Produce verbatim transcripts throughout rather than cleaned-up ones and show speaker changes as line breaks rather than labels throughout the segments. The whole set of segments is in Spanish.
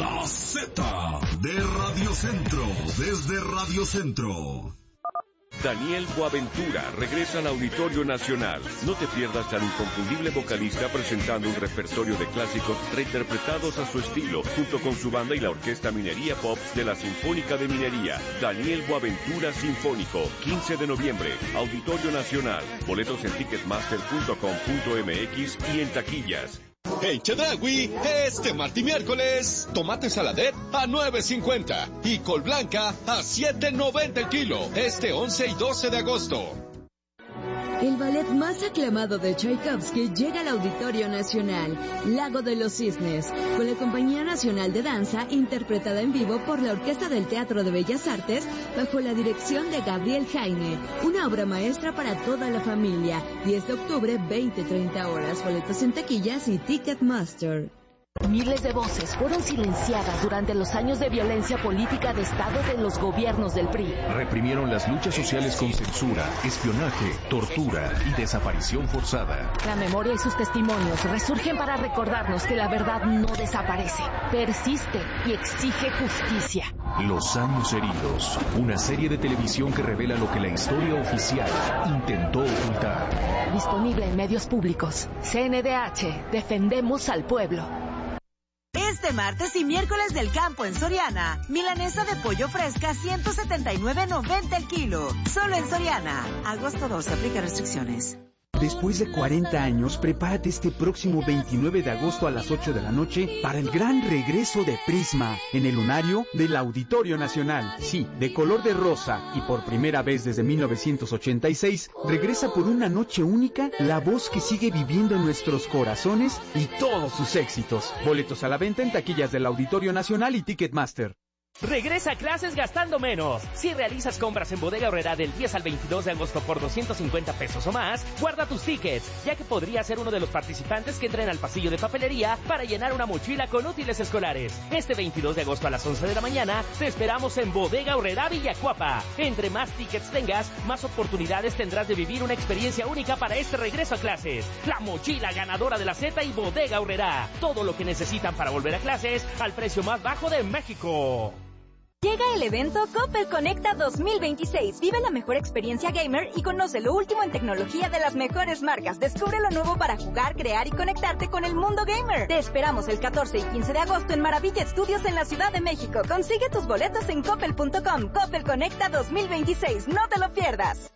La Z de Radio Centro, desde Radio Centro.
Daniel Boaventura regresa al Auditorio Nacional. No te pierdas al inconfundible vocalista presentando un repertorio de clásicos reinterpretados a su estilo, junto con su banda y la Orquesta Minería Pop de la Sinfónica de Minería. Daniel Boaventura Sinfónico, quince de noviembre, Auditorio Nacional. Boletos en ticketmaster punto com punto m x y en taquillas.
Hey Chedraui, este martes y miércoles, tomate saladet a nueve cincuenta y col blanca a siete noventa el kilo, este once y doce de agosto.
El ballet más aclamado de Tchaikovsky llega al Auditorio Nacional, Lago de los Cisnes, con la Compañía Nacional de Danza, interpretada en vivo por la Orquesta del Teatro de Bellas Artes, bajo la dirección de Gabriel Jaime. Una obra maestra para toda la familia. diez de octubre, veinte treinta horas. Boletos en taquillas y Ticketmaster.
Miles de voces fueron silenciadas durante los años de violencia política de Estado de los gobiernos del P R I.
Reprimieron las luchas sociales con censura, espionaje, tortura y desaparición forzada.
La memoria y sus testimonios resurgen para recordarnos que la verdad no desaparece, persiste y exige justicia.
Los años heridos, una serie de televisión que revela lo que la historia oficial intentó ocultar.
Disponible en medios públicos. C N D H, defendemos al pueblo.
Este martes y miércoles del campo en Soriana, milanesa de pollo fresca ciento setenta y nueve noventa el kilo, solo en Soriana. Agosto doce, aplica restricciones.
Después de cuarenta años, prepárate este próximo veintinueve de agosto a las ocho de la noche para el gran regreso de Prisma en el lunario del Auditorio Nacional. Sí, de color de rosa y por primera vez desde mil novecientos ochenta y seis, regresa por una noche única la voz que sigue viviendo en nuestros corazones y todos sus éxitos. Boletos a la venta en taquillas del Auditorio Nacional y Ticketmaster.
Regresa a clases gastando menos. Si realizas compras en Bodega Aurrerá del diez al veintidós de agosto por doscientos cincuenta pesos o más, guarda tus tickets, ya que podría ser uno de los participantes que entren al pasillo de papelería para llenar una mochila con útiles escolares. Este veintidós de agosto a las once de la mañana, te esperamos en Bodega Aurrerá Villacuapa. Entre más tickets tengas, más oportunidades tendrás de vivir una experiencia única para este regreso a clases. La mochila ganadora de la Z y Bodega Aurrerá. Todo lo que necesitan para volver a clases al precio más bajo de México.
Llega el evento Coppel Conecta dos mil veintiséis. Vive la mejor experiencia gamer y conoce lo último en tecnología de las mejores marcas. Descubre lo nuevo para jugar, crear y conectarte con el mundo gamer. Te esperamos el catorce y quince de agosto en Maravilla Studios en la Ciudad de México. Consigue tus boletos en coppel punto com. Coppel Conecta dos mil veintiséis. No te lo pierdas.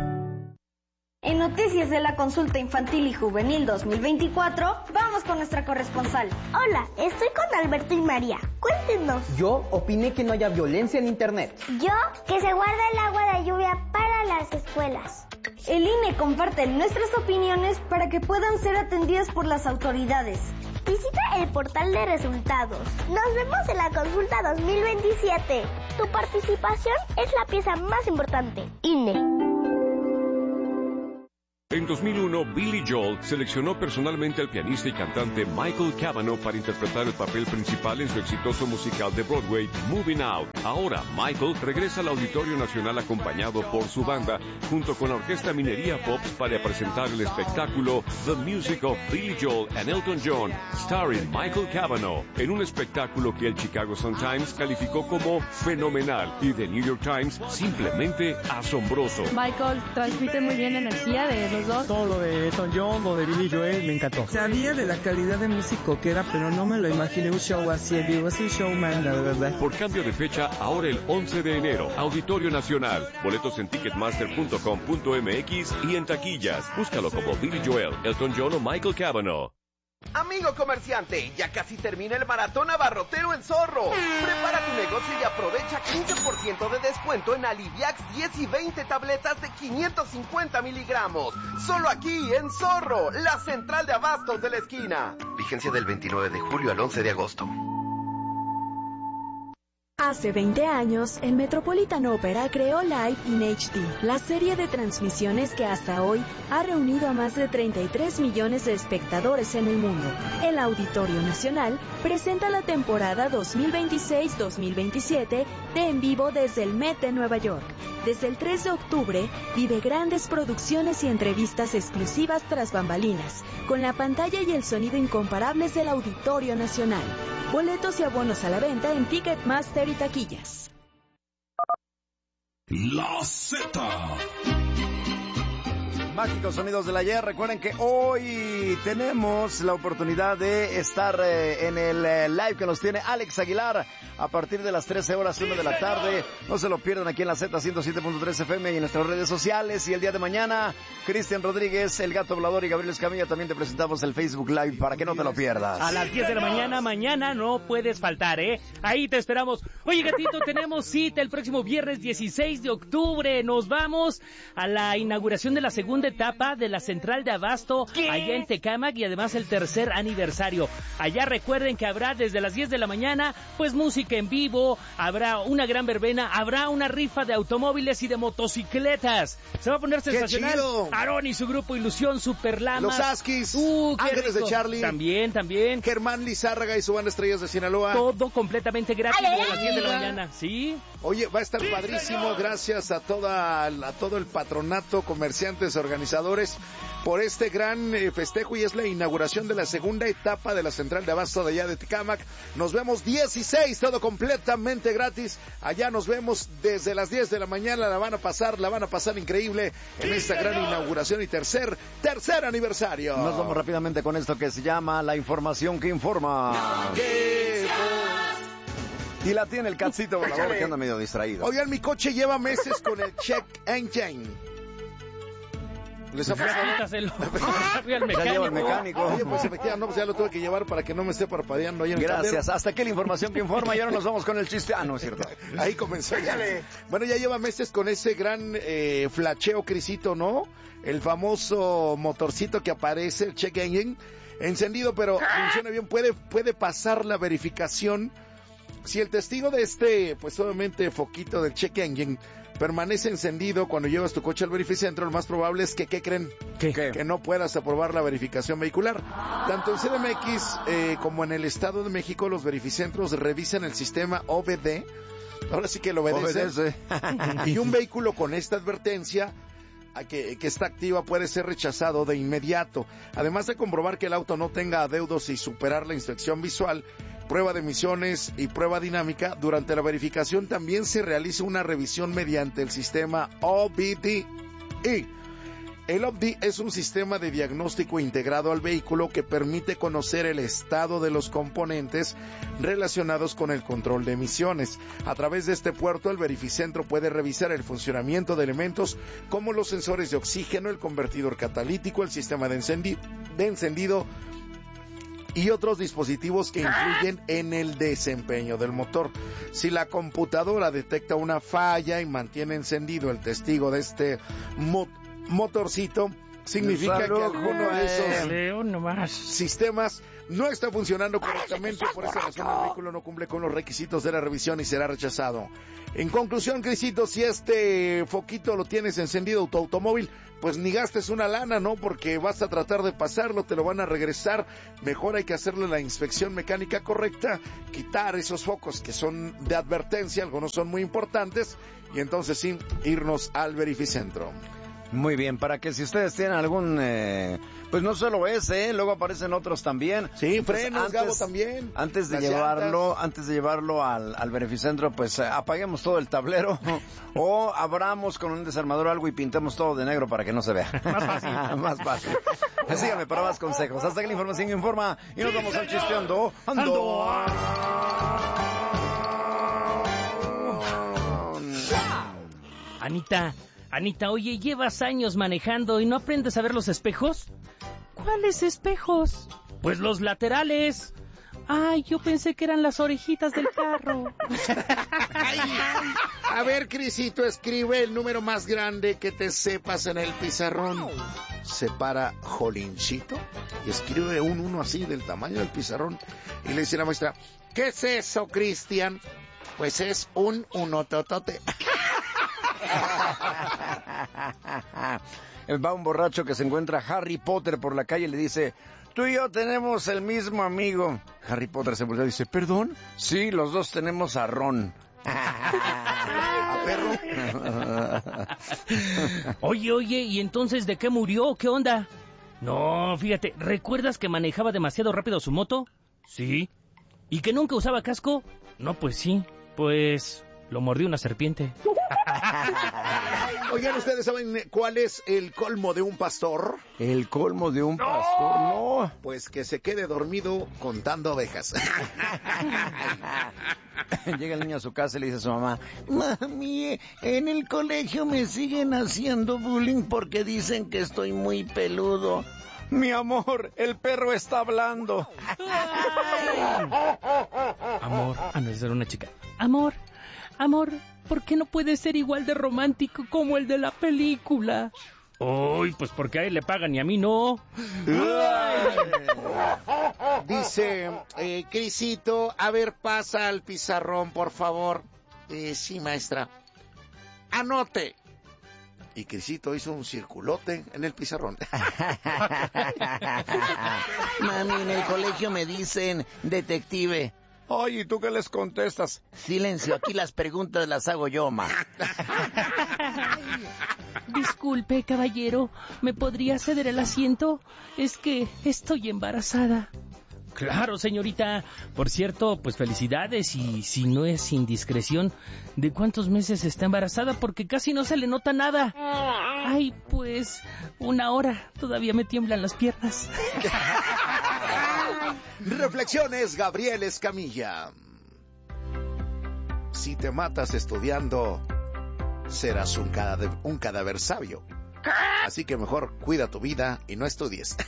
En Noticias de la Consulta Infantil y Juvenil dos mil veinticuatro, vamos con nuestra corresponsal.
Hola, estoy con Alberto y María. Cuéntenos.
Yo opiné que no haya violencia en Internet.
Yo, que se guarda el agua de lluvia para las escuelas.
El I N E comparte nuestras opiniones para que puedan ser atendidas por las autoridades.
Visita el portal de resultados. Nos vemos en la Consulta dos mil veintisiete. Tu participación es la pieza más importante. I N E.
En dos mil uno, Billy Joel seleccionó personalmente al pianista y cantante Michael Cavanaugh para interpretar el papel principal en su exitoso musical de Broadway, Moving Out. Ahora, Michael regresa al Auditorio Nacional acompañado por su banda, junto con la Orquesta Minería Pop, para presentar el espectáculo The Music of Billy Joel and Elton John, starring Michael Cavanaugh, en un espectáculo que el Chicago Sun-Times calificó como fenomenal y The New York Times simplemente asombroso.
Michael transmite muy bien energía de los dos.
Todo lo de Elton John, lo de Billy Joel, me encantó.
Sabía de la calidad de músico que era, pero no me lo imaginé un show así en vivo. Es un showman, la verdad.
Por cambio de fecha, ahora el once de enero, Auditorio Nacional. Boletos en ticketmaster punto com punto m x y en taquillas. Búscalo como Billy Joel, Elton John o Michael Cavanaugh.
Amigo comerciante, ya casi termina el maratón abarrotero en Zorro. Prepara tu negocio y aprovecha quince por ciento de descuento en Aliviax diez y veinte tabletas de quinientos cincuenta miligramos. Solo aquí en Zorro, la central de abastos de la esquina. Vigencia del veintinueve de julio al once de agosto.
Hace veinte años, el Metropolitan Opera creó Live in H D, la serie de transmisiones que hasta hoy ha reunido a más de treinta y tres millones de espectadores en el mundo. El Auditorio Nacional presenta la temporada dos mil veintiséis dos mil veintisiete de En Vivo desde el Met de Nueva York.
Desde el tres de octubre, vive grandes producciones y entrevistas exclusivas tras bambalinas, con la pantalla y el sonido incomparables del Auditorio Nacional. Boletos y abonos a la venta en Ticketmaster y taquillas.
La Z.
Mágicos sonidos del ayer. Recuerden que hoy tenemos la oportunidad de estar eh, en el eh, live que nos tiene Alex Aguilar a partir de las trece horas, una de la tarde. No se lo pierdan aquí en la Z ciento siete punto tres F M y en nuestras redes sociales. Y el día de mañana, Cristian Rodríguez, El Gato Volador y Gabriel Escamilla también te presentamos el Facebook Live para que no te lo pierdas.
A las diez de la mañana, mañana no puedes faltar, ¿eh? Ahí te esperamos. Oye, gatito, tenemos cita el próximo viernes dieciséis de octubre. Nos vamos a la inauguración de la segunda etapa de la central de abasto ¿Qué? allá en Tecámac y además el tercer aniversario. Allá recuerden que habrá desde las diez de la mañana pues música en vivo, habrá una gran verbena, habrá una rifa de automóviles y de motocicletas. Se va a poner sensacional. Aarón y su grupo Ilusión Superlama.
Los Askis,
uh,
Ángeles
rico.
de Charlie.
También, también.
Germán Lizárraga y su banda Estrellas de Sinaloa.
Todo completamente gratis a las diez de la mañana. ¿Sí?
Oye, va a estar
sí,
padrísimo,
señor.
Gracias a toda a todo el patronato, comerciantes, organizadores por este gran eh, festejo y es la inauguración de la segunda etapa de la central de abasto de allá de Tecámac. Nos vemos dieciséis, todo completamente gratis. Allá nos vemos desde las diez de la mañana, la van a pasar, la van a pasar increíble en esta gran inauguración y tercer, tercer aniversario.
Nos vamos rápidamente con esto que se llama La Información que Informa. Y la tiene el Catcito Volador que anda medio distraído.
Oigan, mi coche lleva meses con el check engine. ¿Les ha pasado?
Fui al mecánico.
Ya lleva el mecánico.
Oye, pues efectivamente, no, pues ya lo tuve que llevar para que no me esté parpadeando ahí en el
Gracias.
tablero.
Hasta aquí la información que informa y ahora nos vamos con el chiste. Ah, no es cierto.
Ahí comenzó ya. Bueno, ya lleva meses con ese gran eh, flacheo, Crisito, ¿no? El famoso motorcito que aparece, el check engine, encendido, pero funciona bien. Puede, puede pasar la verificación. Si el testigo de este, pues obviamente, foquito del check engine permanece encendido cuando llevas tu coche al verificentro, lo más probable es que, ¿qué creen?
¿Qué?
Que no puedas aprobar la verificación vehicular. Tanto en C D M X eh, como en el Estado de México, los verificentros revisan el sistema O B D. Ahora sí que lo obedece. obedece. Y un vehículo con esta advertencia Que, que está activa puede ser rechazado de inmediato. Además de comprobar que el auto no tenga adeudos y superar la inspección visual, prueba de emisiones y prueba dinámica, durante la verificación también se realiza una revisión mediante el sistema O B D E. El O B D es un sistema de diagnóstico integrado al vehículo que permite conocer el estado de los componentes relacionados con el control de emisiones. A través de este puerto, el verificentro puede revisar el funcionamiento de elementos como los sensores de oxígeno, el convertidor catalítico, el sistema de, encendi- de encendido y otros dispositivos que influyen en el desempeño del motor. Si la computadora detecta una falla y mantiene encendido el testigo de este motor, motorcito, significa que alguno de esos sistemas no está funcionando correctamente. Por esa razón el vehículo no cumple con los requisitos de la revisión y será rechazado. En conclusión, Crisito, si este foquito lo tienes encendido tu automóvil, pues ni gastes una lana, ¿no? Porque vas a tratar de pasarlo, te lo van a regresar. Mejor hay que hacerle la inspección mecánica correcta, quitar esos focos que son de advertencia, algunos son muy importantes, y entonces sí, irnos al verificentro.
Muy bien, para que si ustedes tienen algún, eh, pues no solo ese, ¿eh? Luego aparecen otros también.
Sí, frenos,
antes,
Gabo, también.
Antes de
Las
llevarlo,
llantas.
antes de llevarlo al, al verificentro, pues eh, apaguemos todo el tablero o abramos con un desarmador algo y pintemos todo de negro para que no se vea.
Más fácil.
Más fácil. Síganme para más consejos. Hasta que la información informa y nos vamos al chisteando. Ando.
Anita, Anita, oye, ¿llevas años manejando y no aprendes a ver los espejos?
¿Cuáles espejos?
Pues los laterales.
Ay, yo pensé que eran las orejitas del carro.
Ay, a ver, Crisito, escribe el número más grande que te sepas en el pizarrón. Separa Jolinchito y escribe un uno así del tamaño del pizarrón. Y le dice la maestra, ¿qué es eso, Cristian? Pues es un unototote.
Va un borracho que se encuentra a Harry Potter por la calle y le dice, tú y yo tenemos el mismo amigo. Harry Potter se voltea y dice, ¿perdón? Sí, los dos tenemos a Ron.
¿A perro?
Oye, oye, ¿y entonces de qué murió? ¿Qué onda? No, fíjate, ¿recuerdas que manejaba demasiado rápido su moto? Sí. ¿Y que nunca usaba casco? No, pues sí, pues lo mordió una serpiente.
Oigan, ¿ustedes saben cuál es el colmo de un pastor?
El colmo de un pastor, no.
Pues que se quede dormido contando ovejas.
Llega el niño a su casa y le dice a su mamá: mami, en el colegio me siguen haciendo bullying porque dicen que estoy muy peludo. Mi amor, el perro está hablando.
Amor, a no ser una chica. Amor, amor, ¿por qué no puede ser igual de romántico como el de la película? Uy, pues porque a él le pagan y a mí no.
Dice, eh, Crisito, a ver, pasa al pizarrón, por favor. Eh, sí, maestra. Anote. Y Crisito hizo un circulote en el pizarrón.
Mami, en el colegio me dicen detective. Oye, ¿y tú qué les contestas? Silencio, aquí las preguntas las hago yo, ma.
Disculpe, caballero, ¿me podría ceder el asiento? Es que estoy embarazada.
Claro, señorita. Por cierto, pues felicidades, y si no es indiscreción, ¿de cuántos meses está embarazada? Porque casi no se le nota nada.
Ay, pues, una hora. Todavía me tiemblan las piernas.
Reflexiones, Gabriel Escamilla. Si te matas estudiando, serás un cadáver, un cadáver sabio. Así que mejor cuida tu vida y no estudies.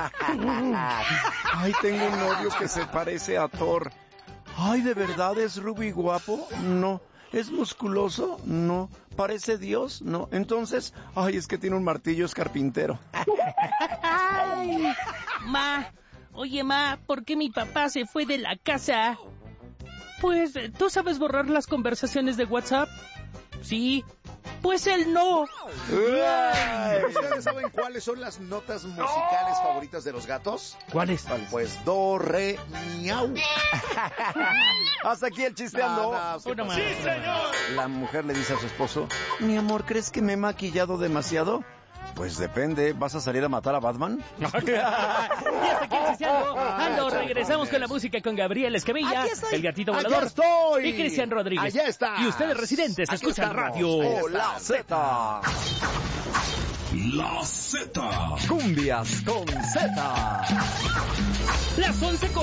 Ay, tengo un novio que se parece a Thor. Ay, ¿de verdad es rubio y guapo? No. ¿Es musculoso? No. ¿Parece Dios? No. Entonces, ay, es que tiene un martillo, es carpintero.
Ay, ma, oye, ma, ¿por qué mi papá se fue de la casa? Pues, ¿tú sabes borrar las conversaciones de WhatsApp? Sí. Pues él no.
¿Ustedes saben cuáles son las notas musicales favoritas de los gatos?
¿Cuáles?
Pues do, re, miau.
Hasta aquí el chisteando.
No, no,
¡Sí,
pasa?
señor! La mujer le dice a su esposo: mi amor, ¿crees que me he maquillado demasiado? Pues depende, ¿vas a salir a matar a Batman?
Y hasta aquí el chisteando. Ando, regresamos con la música con Gabriel Escamilla, el gatito volador.
¡Allá estoy!
Y Cristian Rodríguez.
¡Allá está!
Y ustedes, residentes,
Aquí
escuchan
estamos.
radio.
Oh,
La Z.
La Z.
Cumbias con Z.
Las once con